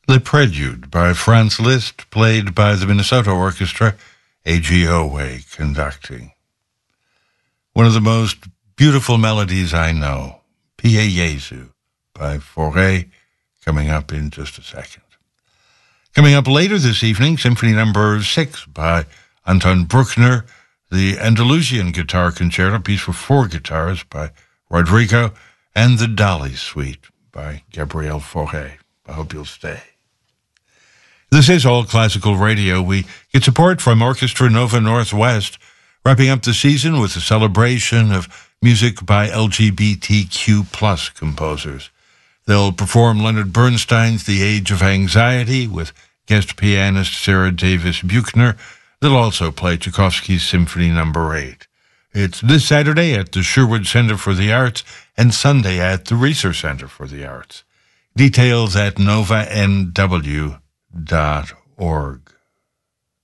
The Prelude by Franz Liszt, played by the Minnesota Orchestra, A.G. Oway conducting. One of the most beautiful melodies I know, Pie Jesu by Fauré, coming up in just a second. Coming up later this evening, Symphony No. 6 by Anton Bruckner, the Andalusian Guitar Concerto, piece for 4 guitars by Rodrigo, and the Dolly Suite by Gabriel Fauré. I hope you'll stay. This is All Classical Radio. We get support from Orchestra Nova Northwest, wrapping up the season with a celebration of music by LGBTQ+ composers. They'll perform Leonard Bernstein's The Age of Anxiety with guest pianist Sarah Davis Buchner. They'll also play Tchaikovsky's Symphony No. 8. It's this Saturday at the Sherwood Center for the Arts and Sunday at the Reser Center for the Arts. Details at novanw.org.